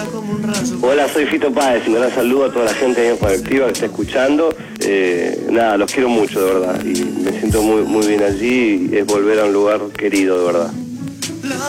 Hola, soy Fito Páez, un gran saludo a toda la gente de Conectiva que está escuchando. Nada, los quiero mucho, de verdad, y me siento muy bien allí, y es volver a un lugar querido, de verdad.